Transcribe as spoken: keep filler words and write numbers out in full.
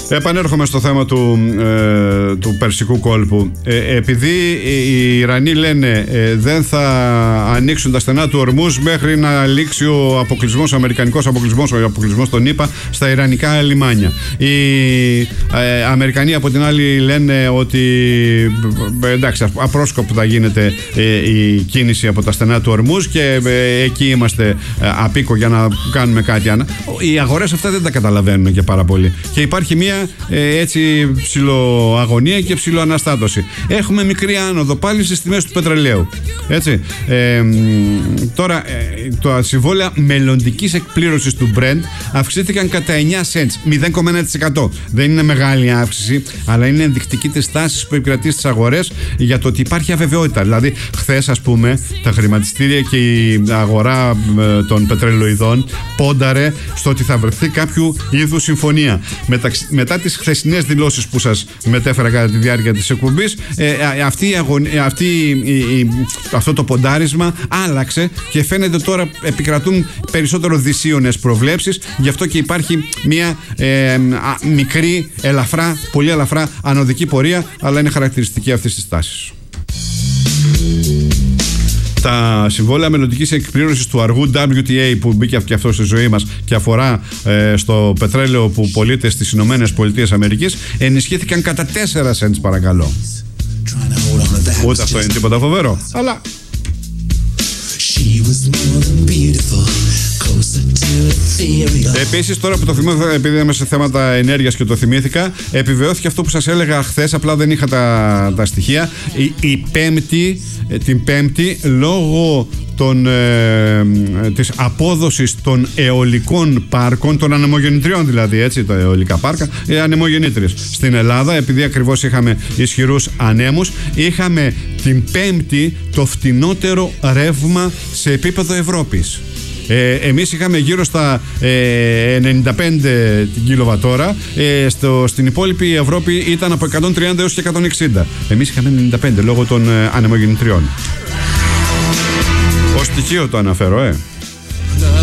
Επανέρχομαι στο θέμα του, ε, του Περσικού κόλπου. Ε, επειδή οι Ιρανοί λένε ε, δεν θα ανοίξουν τα στενά του Ορμούζ μέχρι να λήξει ο αποκλεισμός, ο αμερικανικός αποκλεισμός, ο αποκλεισμός των ΗΠΑ στα ιρανικά λιμάνια. Οι ε, Αμερικανοί από την άλλη λένε ότι ε, εντάξει, απρόσκοπτα θα γίνεται ε, η κίνηση από τα στενά του Ορμούζ και ε, εκεί είμαστε ε, απίκο για να κάνουμε κάτι. Οι αγορές αυτά δεν τα καταλαβαίνουν και πάρα πολύ. Και υπάρχει μια ε, έτσι ψιλοαγωνία και ψιλοαναστάτωση. Έχουμε μικρή άνοδο πάλι στις τιμές του πετρελαίου. Έτσι. Ε, τώρα, ε, τα συμβόλαια μελλοντικής εκπλήρωσης του Brent αυξήθηκαν κατά εννιά σεντς, μηδέν κόμμα ένα τοις εκατό. Δεν είναι μεγάλη αύξηση, αλλά είναι ενδεικτική της τάσης που επικρατεί στις αγορές για το ότι υπάρχει αβεβαιότητα. Δηλαδή, χθες, ας πούμε, τα χρηματιστήρια και η αγορά ε, των πετρελοειδών πόνταρε στο ότι θα βρεθεί κάποιο είδους συμφωνία. Μεταξύ, μετά τις χθεσινές δηλώσεις που σας μετέφερα κατά τη διάρκεια της εκπομπής, ε, αυτή η αγωνία, αυτή η, η, αυτό το ποντάρισμα άλλαξε και φαίνεται τώρα επικρατούν περισσότερο δυσίωνες προβλέψεις. Γι' αυτό και υπάρχει μια ε, α, μικρή, ελαφρά, πολύ ελαφρά ανωδική πορεία, αλλά είναι χαρακτηριστική αυτής της τάσης. Τα συμβόλαια μελλοντικής εκπλήρωσης του αργού ντάμπλιου τι έι που μπήκε και αυτό στη ζωή μας και αφορά ε, στο πετρέλαιο που πωλείται στις Ηνωμένες Πολιτείες Αμερικής ενισχύθηκαν κατά τέσσερα σεντς, παρακαλώ. Ούτε αυτό είναι τίποτα φοβερό, αλλά... Επίσης, τώρα που το θυμήθηκα, επειδή είμαι σε θέματα ενέργειας και το θυμήθηκα, επιβεβαιώθηκε αυτό που σας έλεγα χθες, απλά δεν είχα τα, τα στοιχεία. Η, η πέμπτη, την Πέμπτη, λόγω των, ε, της απόδοσης των αιωλικών πάρκων, των ανεμογεννητριών δηλαδή, έτσι, τα αιωλικά πάρκα, οι ανεμογεννήτριες στην Ελλάδα, επειδή ακριβώς είχαμε ισχυρούς ανέμους, είχαμε την Πέμπτη το φτηνότερο ρεύμα σε επίπεδο Ευρώπης. Ε, εμείς είχαμε γύρω στα ε, ενενήντα πέντε κιλοβατόρα, ε, στο, στην υπόλοιπη Ευρώπη ήταν από εκατόν τριάντα έως και εκατόν εξήντα. Εμείς είχαμε ενενήντα πέντε λόγω των ε, ανεμογεννητριών. Ως στοιχείο το αναφέρω, ε.